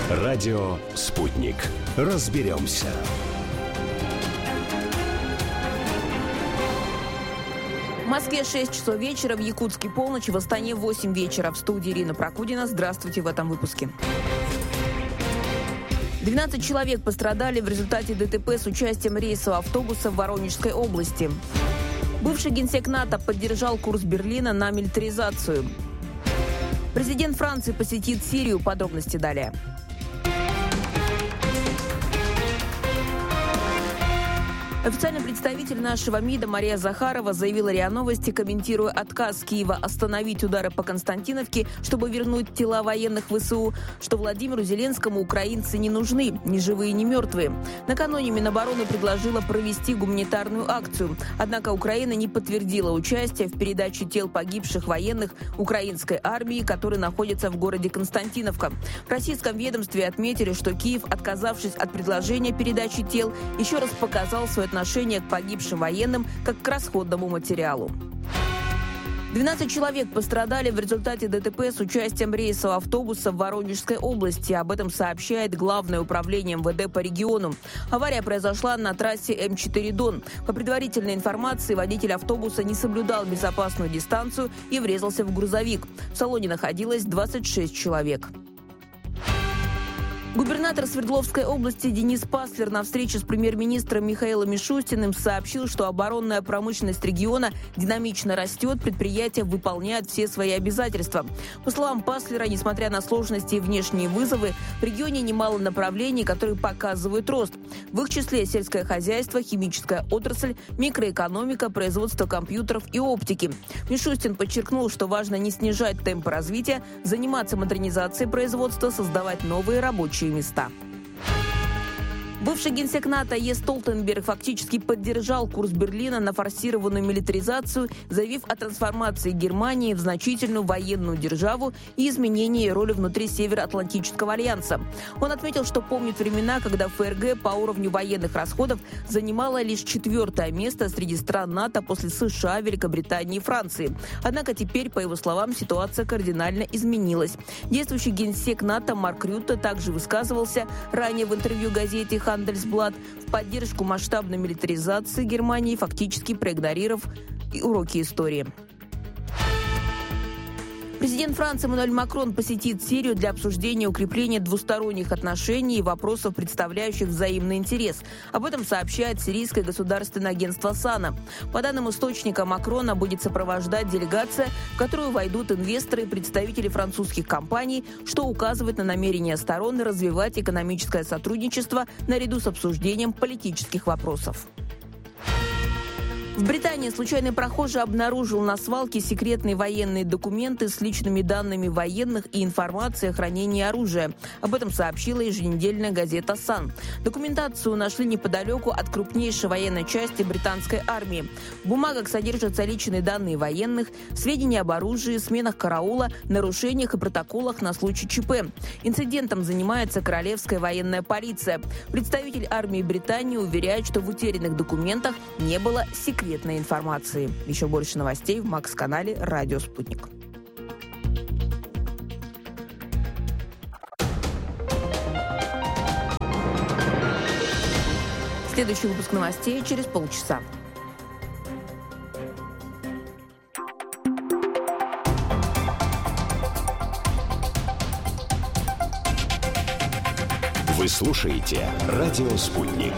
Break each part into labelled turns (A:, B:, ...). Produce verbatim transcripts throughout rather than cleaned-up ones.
A: Радио «Спутник». Разберемся.
B: В Москве шесть часов вечера, в Якутске полночь, в Астане восемь вечера. В студии Ирина Прокудина. Здравствуйте в этом выпуске. двенадцать человек пострадали в результате ДТП с участием рейсового автобуса в Воронежской области. Бывший генсек НАТО поддержал курс Берлина на милитаризацию. Президент Франции посетит Сирию. Подробности далее. Официальный представитель нашего МИДа Мария Захарова заявила РИА Новости, комментируя отказ Киева остановить удары по Константиновке, чтобы вернуть тела военных ВСУ, что Владимиру Зеленскому украинцы не нужны, ни живые, ни мертвые. Накануне Минобороны предложила провести гуманитарную акцию. Однако Украина не подтвердила участие в передаче тел погибших военных украинской армии, которые находятся в городе Константиновка. В российском ведомстве отметили, что Киев, отказавшись от предложения передачи тел, еще раз показал свое отношение к погибшим военным как к расходному материалу. двенадцать человек пострадали в результате ДТП с участием рейсового автобуса в Воронежской области. Об этом сообщает Главное управление МВД по региону. Авария произошла на трассе Эм четыре Дон. По предварительной информации, водитель автобуса не соблюдал безопасную дистанцию и врезался в грузовик. В салоне находилось двадцать шесть человек. Губернатор Свердловской области Денис Паслер на встрече с премьер-министром Михаилом Мишустиным сообщил, что оборонная промышленность региона динамично растет, предприятия выполняют все свои обязательства. По словам Паслера, несмотря на сложности и внешние вызовы, в регионе немало направлений, которые показывают рост. В их числе сельское хозяйство, химическая отрасль, микроэкономика, производство компьютеров и оптики. Мишустин подчеркнул, что важно не снижать темп развития, заниматься модернизацией производства, создавать новые рабочие места. Бывший генсек НАТО Йенс Столтенберг фактически поддержал курс Берлина на форсированную милитаризацию, заявив о трансформации Германии в значительную военную державу и изменении ее роли внутри Североатлантического альянса. Он отметил, что помнит времена, когда ФРГ по уровню военных расходов занимала лишь четвертое место среди стран НАТО после США, Великобритании и Франции. Однако теперь, по его словам, ситуация кардинально изменилась. Действующий генсек НАТО Марк Рютте также высказывался ранее в интервью газете «Хандельсблат» в поддержку масштабной милитаризации Германии, фактически проигнорировав уроки истории. Президент Франции Эммануэль Макрон посетит Сирию для обсуждения укрепления двусторонних отношений и вопросов, представляющих взаимный интерес. Об этом сообщает сирийское государственное агентство САНА. По данным источника, Макрона будет сопровождать делегация, в которую войдут инвесторы и представители французских компаний, что указывает на намерение сторон развивать экономическое сотрудничество наряду с обсуждением политических вопросов. В Британии случайный прохожий обнаружил на свалке секретные военные документы с личными данными военных и информацией о хранении оружия. Об этом сообщила еженедельная газета «Сан». Документацию нашли неподалеку от крупнейшей военной части британской армии. В бумагах содержатся личные данные военных, сведения об оружии, сменах караула, нарушениях и протоколах на случай ЧП. Инцидентом занимается Королевская военная полиция. Представитель армии Британии уверяет, что в утерянных документах не было секретной информации. Еще больше новостей в Макс-канале «Радио Спутник». Следующий выпуск новостей через полчаса.
A: Вы слушаете «Радио Спутник».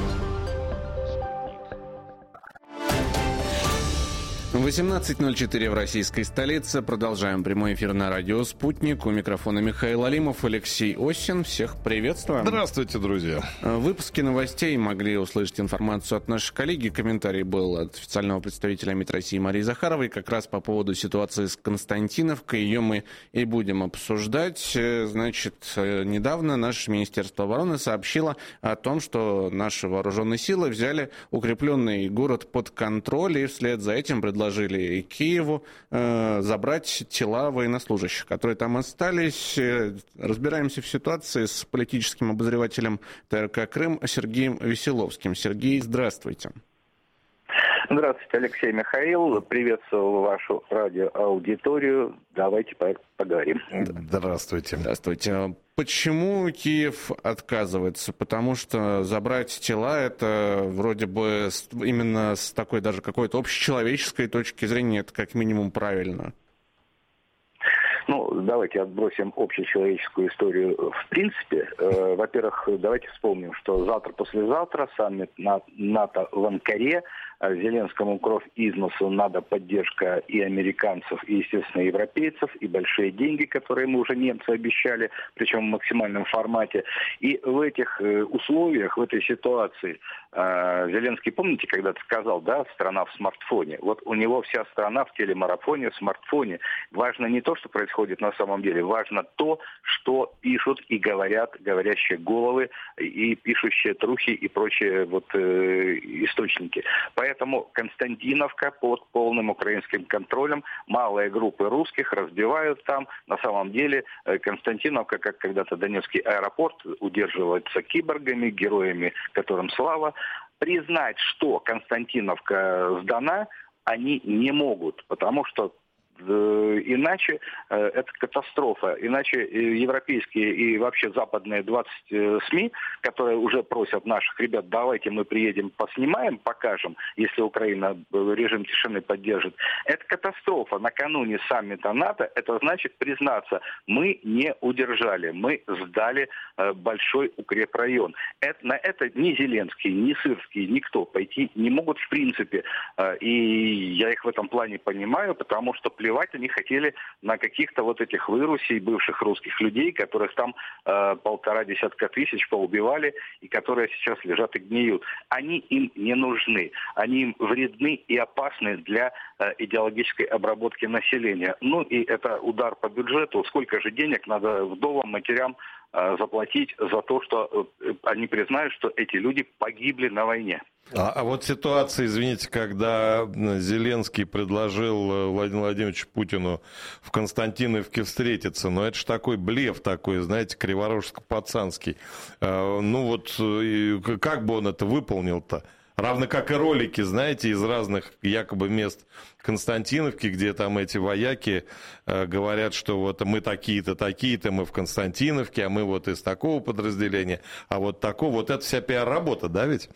C: восемнадцать ноль четыре в российской столице. Продолжаем прямой эфир на радио «Спутник». У микрофона Михаил Алимов, Алексей Осин. Всех приветствуем.
D: Здравствуйте, друзья.
C: В выпуске новостей могли услышать информацию от наших коллеги. Комментарий был от официального представителя МИД России Марии Захаровой. Как раз по поводу ситуации с Константиновкой. Ее мы и будем обсуждать. Значит, недавно наше Министерство обороны сообщило о том, что наши вооруженные силы взяли укрепленный город под контроль и вслед за этим предложили и Киеву э, забрать тела военнослужащих, которые там остались. Разбираемся в ситуации с политическим обозревателем ТРК «Крым» Сергеем Веселовским. Сергей, здравствуйте.
D: Здравствуйте, Алексей Михаил. Приветствую вашу радиоаудиторию. Давайте поговорим.
C: Здравствуйте. Здравствуйте. Почему Киев отказывается? Потому что забрать тела, это вроде бы именно с такой даже какой-то общечеловеческой точки зрения, это как минимум правильно.
D: Ну, давайте отбросим общечеловеческую историю в принципе. Э, во-первых, давайте вспомним, что завтра-послезавтра саммит НАТО в Анкаре. Зеленскому кровь из носу, надо поддержка и американцев, и, естественно, европейцев, и большие деньги, которые ему уже немцы обещали, причем в максимальном формате. И в этих условиях, в этой ситуации, Зеленский, помните, когда-то сказал, да, страна в смартфоне. Вот у него вся страна в телемарафоне, в смартфоне. Важно не то, что происходит на самом деле, важно то, что пишут и говорят говорящие головы, и пишущие трухи, и прочие вот э, источники. Поэтому Константиновка под полным украинским контролем, малые группы русских разбивают там. На самом деле Константиновка, как когда-то Донецкий аэропорт, удерживается киборгами, героями, которым слава. Признать, что Константиновка сдана, они не могут, потому что иначе э, это катастрофа. Иначе европейские и вообще западные двадцать СМИ, которые уже просят наших ребят, давайте мы приедем, поснимаем, покажем, если Украина режим тишины поддержит. Это катастрофа. Накануне саммита НАТО, это значит признаться, мы не удержали, мы сдали э, большой укрепрайон. Это, на это ни Зеленский, ни Сырский, никто пойти не могут в принципе. Э, и я их в этом плане понимаю, потому что плевать они хотели на каких-то вот этих вырусей, бывших русских людей, которых там э, полтора десятка тысяч поубивали и которые сейчас лежат и гниют. Они им не нужны. Они им вредны и опасны для э, идеологической обработки населения. Ну и это удар по бюджету. Сколько же денег надо вдовам, матерям э, заплатить за то, что э, они признают, что эти люди погибли на войне.
E: А, а вот ситуация, извините, когда Зеленский предложил Владимиру Владимировичу Путину в Константиновке встретиться, ну это ж такой блеф такой, знаете, криворожско-пацанский. А, ну вот как бы он это выполнил-то? Равно как и ролики, знаете, из разных якобы мест Константиновки, где там эти вояки э, говорят, что вот мы такие-то, такие-то, мы в Константиновке, а мы вот из такого подразделения, а вот такого, вот это вся пиар-работа, да ведь?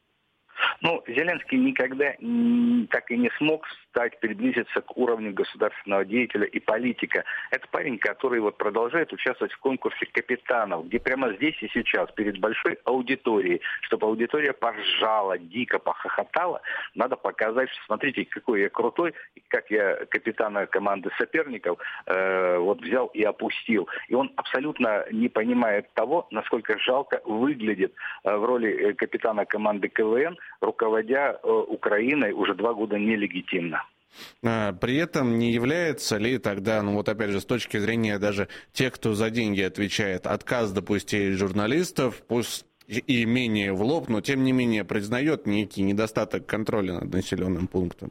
D: Ну, Зеленский никогда так и не смог стать, приблизиться к уровню государственного деятеля и политика. Это парень, который вот продолжает участвовать в конкурсе капитанов, где прямо здесь и сейчас, перед большой аудиторией, чтобы аудитория поржала, дико похохотала, надо показать, что смотрите, какой я крутой, как я капитана команды соперников э, вот взял и опустил. И он абсолютно не понимает того, насколько жалко выглядит э, в роли капитана команды КВН, руководя э, Украиной уже два года нелегитимно.
C: При этом не является ли тогда, ну вот опять же, с точки зрения даже тех, кто за деньги отвечает, отказ допустить журналистов, пусть и менее в лоб, но тем не менее признает некий недостаток контроля над населенным пунктом?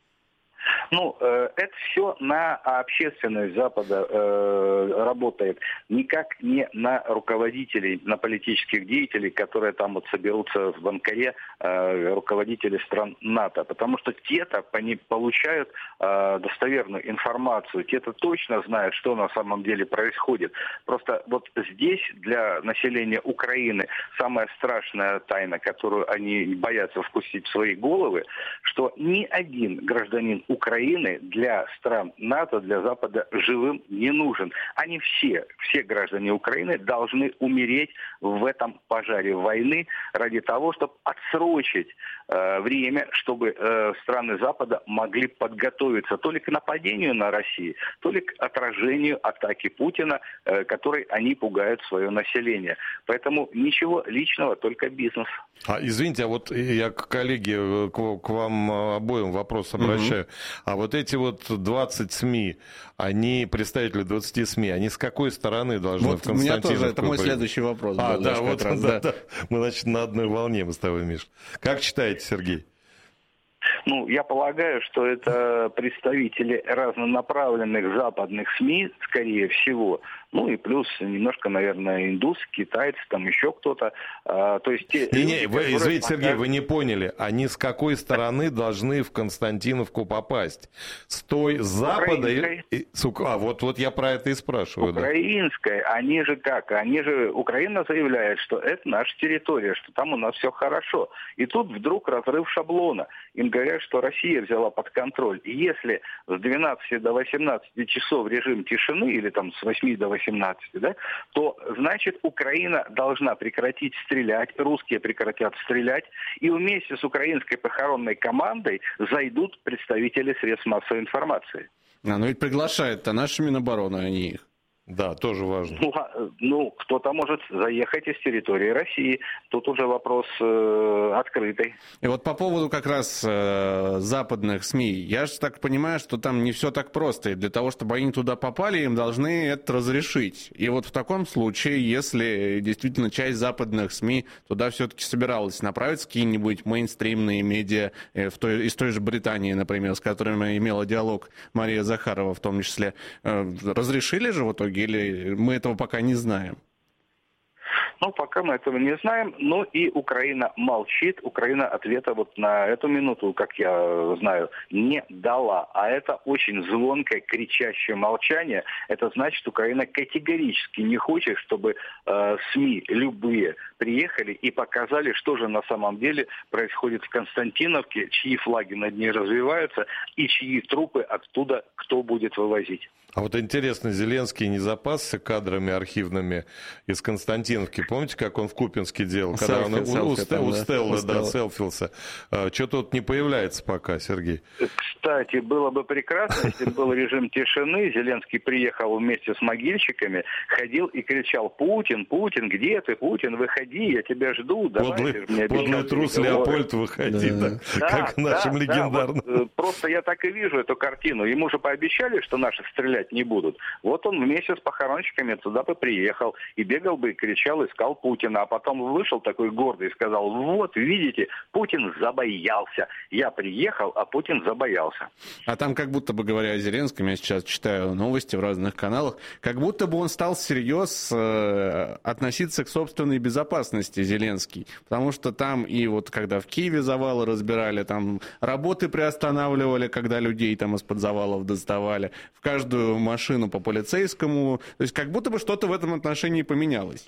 D: Ну, э, это все на общественность Запада э, работает, никак не на руководителей, на политических деятелей, которые там вот соберутся в Анкаре, э, руководители стран НАТО, потому что те-то они получают э, достоверную информацию, те-то точно знают, что на самом деле происходит. Просто вот здесь для населения Украины самая страшная тайна, которую они боятся впустить в свои головы, что ни один гражданин Украины для стран НАТО, для Запада живым не нужен. Они все, все граждане Украины должны умереть в этом пожаре войны ради того, чтобы отсрочить э, время, чтобы э, страны Запада могли подготовиться то ли к нападению на Россию, то ли к отражению атаки Путина, э, которой они пугают свое население. Поэтому ничего личного, только бизнес.
E: А, извините, а вот я к коллеге, к, к вам обоим вопрос обращаю. Mm-hmm. А вот эти вот двадцать СМИ, они, представители двадцати СМИ, они с какой стороны должны
C: вот
E: в Константиновку?
C: У меня тоже, это мой следующий вопрос.
E: А,
C: был,
E: да, вот,
C: раз,
E: да,
C: да.
E: да. Мы, значит, на одной волне мы с тобой, Миш. Как читаете, Сергей?
D: Ну, я полагаю, что это представители разнонаправленных западных СМИ, скорее всего. Ну и плюс немножко, наверное, индусы, китайцы, там еще кто-то. А, то есть те
E: не,
D: люди,
E: не, вы,
D: которые
E: извините,
D: пока...
E: Сергей, вы не поняли. Они с какой стороны должны в Константиновку попасть? С той, с запада? Или... А, вот, вот я про это и спрашиваю.
D: Украинской. Да. Они же как? Они же... Украина заявляет, что это наша территория, что там у нас все хорошо. И тут вдруг разрыв шаблона. Им говорят, что Россия взяла под контроль. И если с двенадцати до восемнадцати часов режим тишины, или там с восьми до восемнадцати, да, то значит Украина должна прекратить стрелять, русские прекратят стрелять, и вместе с украинской похоронной командой зайдут представители средств массовой информации.
C: А, ну ведь приглашает-то наши Минобороны, а не их.
E: Да, тоже важно.
D: Ну, ну, кто-то может заехать из территории России. Тут уже вопрос э, открытый.
C: И вот по поводу как раз э, западных СМИ. Я же так понимаю, что там не все так просто. И для того, чтобы они туда попали, им должны это разрешить. И вот в таком случае, если действительно часть западных СМИ туда все-таки собиралась направить какие-нибудь мейнстримные медиа э, в той, из той же Британии, например, с которыми имела диалог Мария Захарова в том числе, э, разрешили же в итоге? Или мы этого пока не знаем?
D: Ну, пока мы этого не знаем. Но и Украина молчит. Украина ответа вот на эту минуту, как я знаю, не дала. А это очень звонкое, кричащее молчание. Это значит, Украина категорически не хочет, чтобы э, СМИ любые приехали и показали, что же на самом деле происходит в Константиновке, чьи флаги над ней развиваются и чьи трупы оттуда кто будет вывозить.
E: А вот интересно, Зеленский не запасся кадрами архивными из Константиновки? Помните, как он в Купинске делал, когда
C: селфи,
E: он
C: селфи,
E: у, у,
C: там,
E: у
C: да,
E: Стеллы,
C: у
E: да, селфился? А, что-то вот не появляется пока, Сергей.
D: Кстати, было бы прекрасно, если был режим тишины, Зеленский приехал вместе с могильщиками, ходил и кричал: «Путин, Путин, где ты, Путин, выходи, я тебя жду».
E: Подлый, подлый трус Леопольд, выходи, да. Да.
D: Да,
E: как в нашем
D: да,
E: легендарном.
D: Да, вот, просто я так и вижу эту картину. Ему же пообещали, что наши стрелять не будут. Вот он вместе с похоронщиками туда бы приехал и бегал бы и кричал, искал Путина, а потом вышел такой гордый и сказал: вот, видите, Путин забоялся. Я приехал, а Путин забоялся.
C: А там как будто бы, говоря о Зеленском, я сейчас читаю новости в разных каналах, как будто бы он стал всерьез э, относиться к собственной безопасности, Зеленский. Потому что там и вот когда в Киеве завалы разбирали, там работы приостанавливали, когда людей там из-под завалов доставали, в каждую машину по полицейскому. То есть как будто бы что-то в этом отношении поменялось.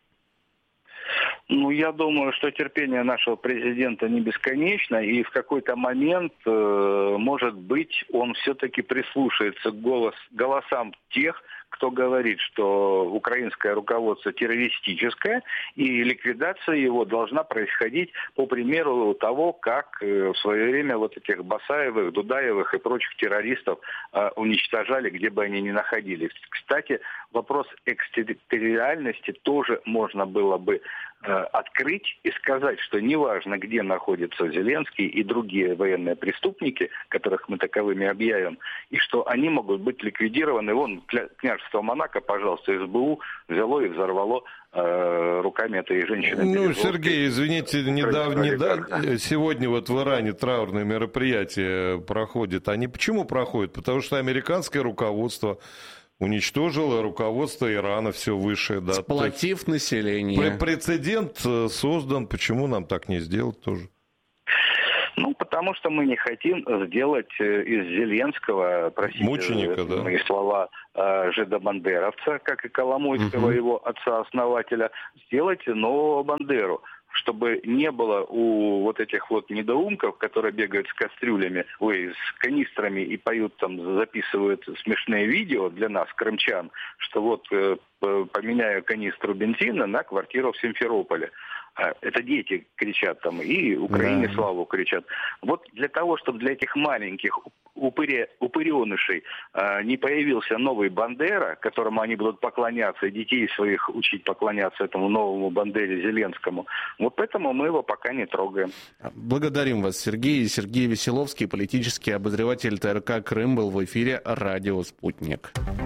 D: Ну, я думаю, что терпение нашего президента не бесконечно, и в какой-то момент, э, может быть, он все-таки прислушается к голос, голосам тех, кто говорит, что украинское руководство террористическое, и ликвидация его должна происходить по примеру того, как в свое время вот этих Басаевых, Дудаевых и прочих террористов э, уничтожали, где бы они ни находились. Кстати, вопрос экстерриториальности тоже можно было бы э, открыть и сказать, что неважно, где находится Зеленский и другие военные преступники, которых мы таковыми объявим, и что они могут быть ликвидированы. Вон, княжество Монако, пожалуйста, эс бэ у взяло и взорвало э, руками этой женщины.
E: Ну, Сергей, извините, недавно, недавно, сегодня вот в Иране траурное мероприятие проходит. Они почему проходят? Потому что американское руководство уничтожило руководство Ирана все выше. Да.
C: Сплотив население.
E: Прецедент создан. Почему нам так не сделать тоже?
D: Ну, потому что мы не хотим сделать из Зеленского, простите,
E: мученика, да?
D: мои слова, жидобандеровца, как и Коломойского, угу. его отца-основателя, сделать нового Бандеру, чтобы не было у вот этих вот недоумков, которые бегают с кастрюлями, ой, с канистрами и поют там, записывают смешные видео для нас, крымчан, что вот э, поменяю канистру бензина на квартиру в Симферополе. Это дети кричат там, и Украине да. славу кричат. Вот для того, чтобы для этих маленьких упыря, упыренышей э, не появился новый Бандера, которому они будут поклоняться, и детей своих учить поклоняться этому новому Бандере Зеленскому, вот поэтому мы его пока не трогаем.
C: Благодарим вас, Сергей. Сергей Веселовский, политический обозреватель тэ эр ка «Крым», был в эфире «Радио Спутник».